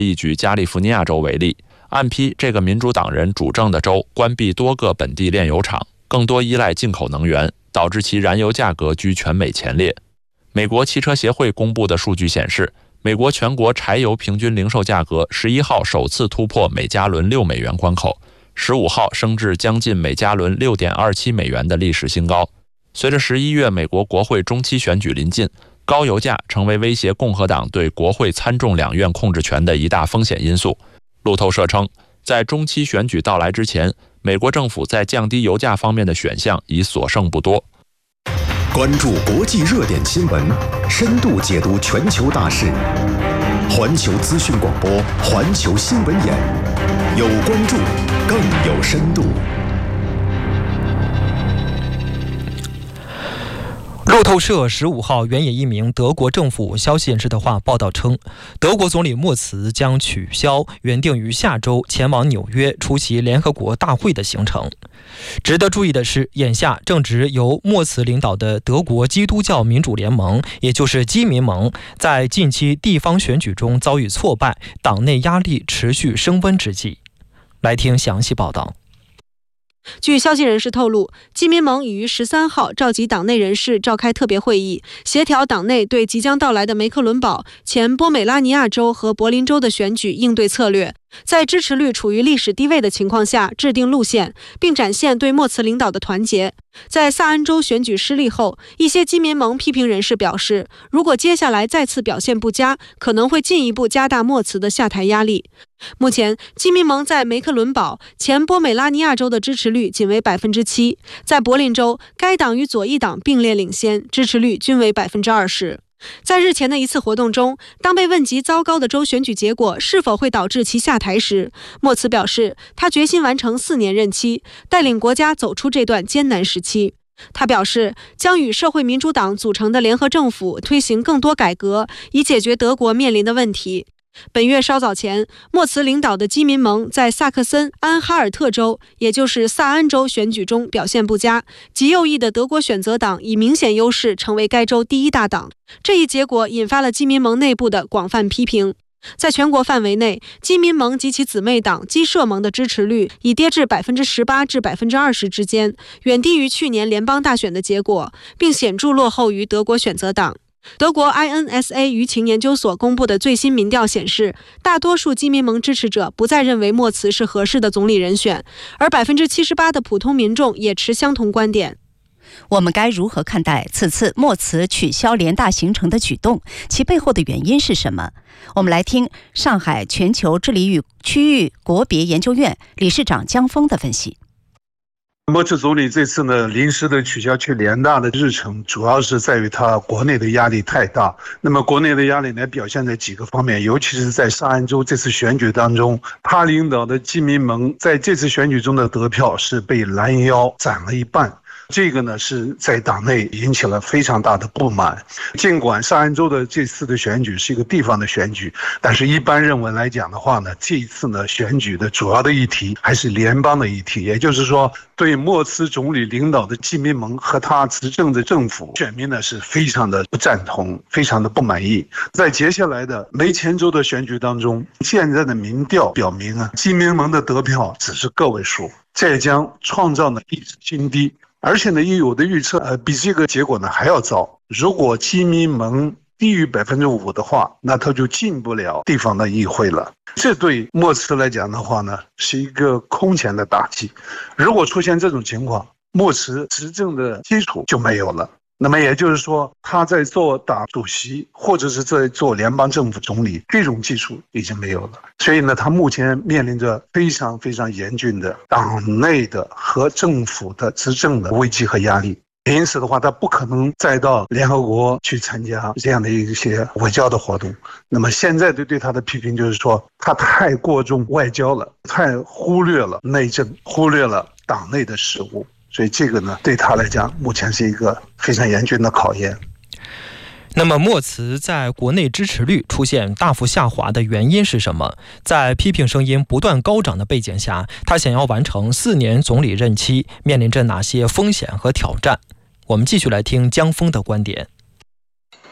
一举加利福尼亚州为例，暗批这个民主党人主政的州关闭多个本地炼油厂，更多依赖进口能源，导致其燃油价格居全美前列。美国汽车协会公布的数据显示，美国全国柴油平均零售价格11号首次突破每加仑6美元关口，15号升至将近每加仑6.27美元的历史新高。随着11月美国国会中期选举临近，高油价成为威胁共和党对国会参众两院控制权的一大风险因素。路透社称，在中期选举到来之前，美国政府在降低油价方面的选项已所剩不多。 关注国际热点新闻，深度解读全球大事。环球资讯广播，环球新闻眼，有关注，更有深度。 路透社15号援引一名德国政府消息人士的话报道称，德国总理默茨将取消原定于下周前往纽约出席联合国大会的行程。值得注意的是，眼下正值由默茨领导的德国基督教民主联盟，也就是基民盟，在近期地方选举中遭遇挫败，党内压力持续升温之际。来听详细报道。 据消息人士透露，基民盟已于13号召集党内人士召开特别会议，协调党内对即将到来的梅克伦堡、前波美拉尼亚州和柏林州的选举应对策略，在支持率处于历史低位的情况下制定路线，并展现对默茨领导的团结。在萨恩州选举失利后，一些基民盟批评人士表示，如果接下来再次表现不佳，可能会进一步加大默茨的下台压力。目前，基民盟在梅克伦堡、前波美拉尼亚州的支持率仅为 7%， 在柏林州，该党与左翼党并列领先，支持率均为 20%。在日前的一次活动中，当被问及糟糕的州选举结果是否会导致其下台时，默茨表示，他决心完成4年任期，带领国家走出这段艰难时期。他表示，将与社会民主党组成的联合政府推行更多改革，以解决德国面临的问题。本月稍早前，默茨领导的基民盟在萨克森安哈尔特州，也就是萨安州选举中表现不佳，极右翼的德国选择党以明显优势成为该州第1大党。这一结果引发了基民盟内部的广泛批评。在全国范围内，基民盟及其姊妹党基社盟的支持率已跌至 18% 至 20% 之间，远低于去年联邦大选的结果，并显著落后于德国选择党。德国 INSA 舆情研究所公布的最新民调显示，大多数基民盟支持者不再认为默茨是合适的总理人选，而 78% 的普通民众也持相同观点。 我们该如何看待此次默茨取消联大行程的举动？其背后的原因是什么？我们来听上海全球治理与区域国别研究院理事长江峰的分析。 默茨总理这次呢临时的取消去联大的日程，主要是在于他国内的压力太大。那么国内的压力呢表现在几个方面，尤其是在萨安州这次选举当中，他领导的基民盟在这次选举中的得票是被拦腰斩了一半。这个呢是在党内引起了非常大的不满。尽管萨安州的这次的选举是一个地方的选举，但是一般认为来讲的话呢，这一次呢选举的主要的议题还是联邦的议题，也就是说，对默茨总理领导的基民盟和他执政的政府，选民呢是非常的不赞同，非常的不满意。在接下来的梅前州的选举当中，现在的民调表明啊，基民盟的得票只是个位数，这将创造了历史新低。而且呢，有的预测比这个结果呢还要糟。如果基民盟低于 5% 的话，那他就进不了地方的议会了。这对默茨来讲的话呢，是一个空前的打击。如果出现这种情况，默茨执政的基础就没有了。那么也就是说，他在做党主席或者是在做联邦政府总理，这种基础已经没有了。所以呢，他目前面临着非常非常严峻的党内的和政府的执政的危机和压力。因此的话，他不可能再到联合国去参加这样的一些外交的活动。那么现在对他的批评就是说，他太过重外交了，太忽略了内政，忽略了党内的事务。所以这个呢，对他来讲，目前是一个非常严峻的考验。 那么默茨在国内支持率出现大幅下滑的原因是什么？在批评声音不断高涨的背景下，他想要完成4年总理任期，面临着哪些风险和挑战？我们继续来听江峰的观点。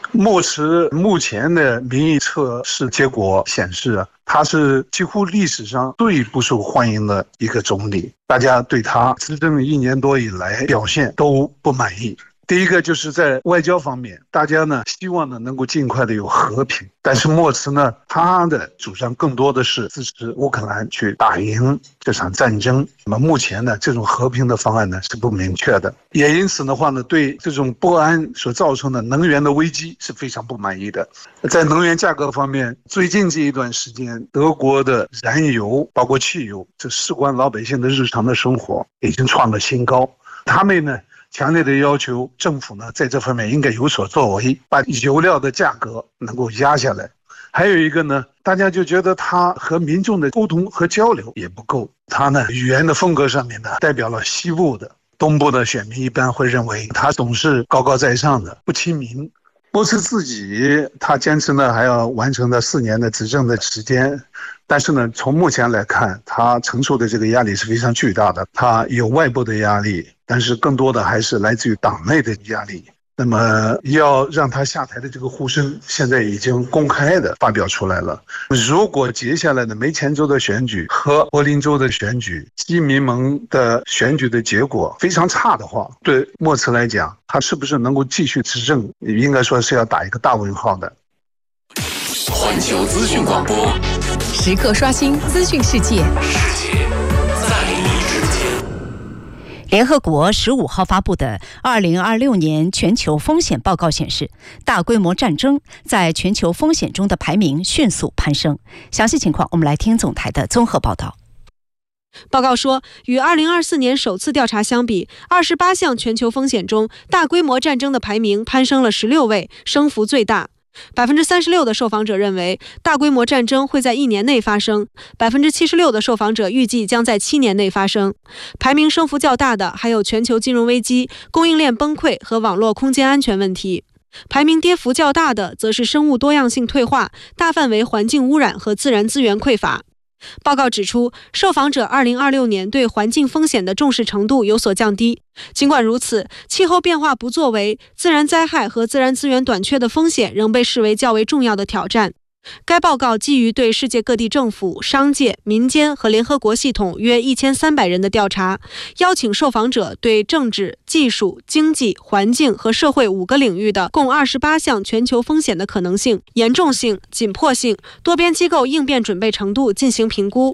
莫茨目前的民意测试结果显示，他是几乎历史上最不受欢迎的一个总理，大家对他执政1年多以来表现都不满意。第一个就是在外交方面，大家呢希望呢能够尽快的有和平，但是莫茨呢他的主张更多的是支持乌克兰去打赢这场战争。那么目前呢这种和平的方案呢是不明确的，也因此的话呢对这种不安所造成的能源的危机是非常不满意的。在能源价格方面，最近这一段时间，德国的燃油包括汽油，这事关老百姓的日常的生活，已经创了新高。他们呢强烈的要求政府呢在这方面应该有所作为，把油料的价格能够压下来。还有一个呢，大家就觉得他和民众的沟通和交流也不够，他呢语言的风格上面呢代表了西部的，东部的选民一般会认为他总是高高在上的，不亲民。莫茨自己他坚持呢还要完成的4年的执政的时间，但是呢从目前来看，他承受的这个压力是非常巨大的。他有外部的压力，但是更多的还是来自于党内的压力。那么要让他下台的这个呼声现在已经公开的发表出来了。如果接下来的梅前州的选举和柏林州的选举，基民盟的选举的结果非常差的话，对莫茨来讲，他是不是能够继续执政，应该说是要打一个大问号的。 环球资讯广播， 时刻刷新资讯世界， 世界在你之间。 联合国15号发布的2026年全球风险报告显示，大规模战争在全球风险中的排名迅速攀升。详细情况，我们来听总台的综合报道。 报告说，与2024年首次调查相比，28项全球风险中，大规模战争的排名攀升了16位，升幅最大。36%的受访者认为大规模战争会在1年内发生，76%的受访者预计将在7年内发生。排名升幅较大的还有全球金融危机、供应链崩溃和网络空间安全问题。排名跌幅较大的则是生物多样性退化、大范围环境污染和自然资源匮乏。报告指出，受访者2026年对环境风险的重视程度有所降低。尽管如此，气候变化不作为、自然灾害和自然资源短缺的风险仍被视为较为重要的挑战。该报告基于对世界各地政府、商界、民间和联合国系统约1300人的调查，邀请受访者对政治、技术、经济、环境和社会5个领域的共28项全球风险的可能性、严重性、紧迫性、多边机构应变准备程度进行评估。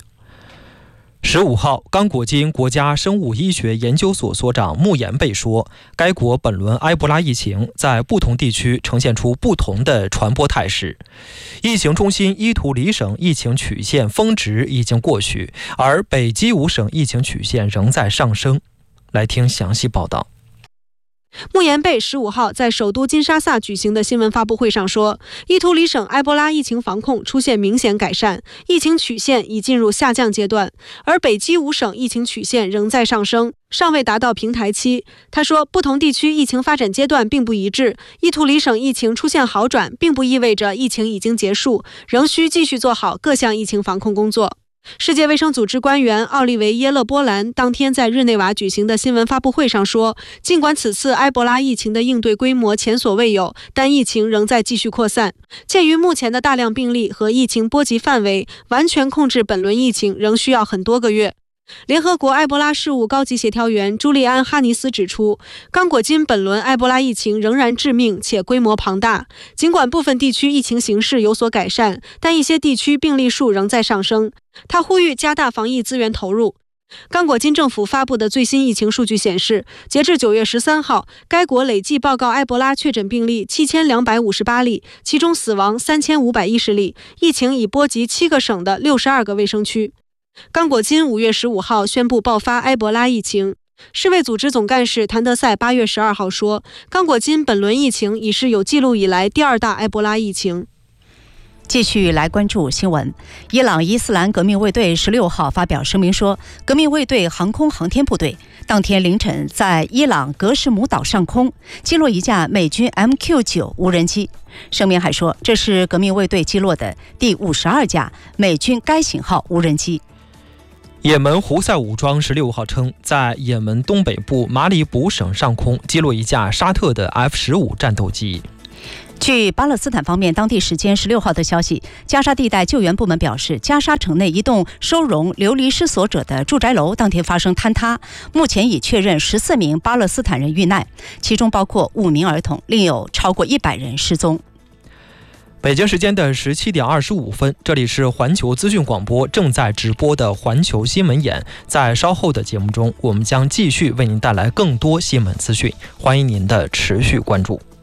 15号，刚果金国家生物医学研究所所长穆延贝说，该国本轮埃博拉疫情在不同地区呈现出不同的传播态势。疫情中心伊图里省疫情曲线峰值已经过去，而北基伍省疫情曲线仍在上升。来听详细报道。 穆延贝15号在首都金沙萨举行的新闻发布会上说，伊图里省埃博拉疫情防控出现明显改善，疫情曲线已进入下降阶段，而北基伍省疫情曲线仍在上升，尚未达到平台期。他说，不同地区疫情发展阶段并不一致，伊图里省疫情出现好转，并不意味着疫情已经结束，仍需继续做好各项疫情防控工作。世界卫生组织官员奥利维耶勒波兰当天在日内瓦举行的新闻发布会上说，尽管此次埃博拉疫情的应对规模前所未有，但疫情仍在继续扩散。鉴于目前的大量病例和疫情波及范围，完全控制本轮疫情仍需要很多个月。联合国埃博拉事务高级协调员朱利安·哈尼斯指出，刚果金本轮埃博拉疫情仍然致命且规模庞大，尽管部分地区疫情形势有所改善，但一些地区病例数仍在上升。他呼吁加大防疫资源投入。刚果金政府发布的最新疫情数据显示，截至9月13号，该国累计报告埃博拉确诊病例7258例，其中死亡3510例，疫情已波及7个省的62个卫生区。刚果金5月15号宣布爆发埃博拉疫情。世卫组织总干事谭德赛8月12号说，刚果金本轮疫情已是有记录以来第2大埃博拉疫情。 继续来关注新闻。伊朗伊斯兰革命卫队16号发表声明说，革命卫队航空航天部队当天凌晨在伊朗格什姆岛上空击落一架美军 MQ-9 无人机。声明还说，这是革命卫队击落的第52架美军该型号无人机。 也门胡塞武装16号称，在也门东北部马里卜省上空击落一架沙特的 F-15战斗机。 据巴勒斯坦方面当地时间16号的消息，加沙地带救援部门表示，加沙城内一栋收容流离失所者的住宅楼当天发生坍塌，目前已确认14名巴勒斯坦人遇难，其中包括5名儿童，另有超过100人失踪。 北京时间的17点25分，这里是环球资讯广播正在直播的环球新闻眼。在稍后的节目中，我们将继续为您带来更多新闻资讯，欢迎您的持续关注。